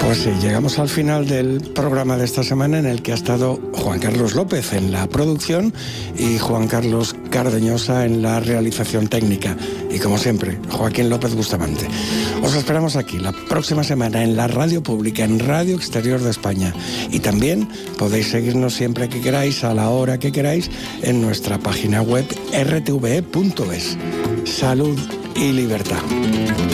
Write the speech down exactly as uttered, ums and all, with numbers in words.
Pues sí, llegamos al final del programa de esta semana, en el que ha estado Juan Carlos López en la producción y Juan Carlos Cardeñosa en la realización técnica. Y como siempre, Joaquín López Bustamante. Os esperamos aquí la próxima semana en la radio pública, en Radio Exterior de España. Y también podéis seguirnos siempre que queráis, a la hora que queráis, en nuestra página web r t v e punto es. Salud y libertad.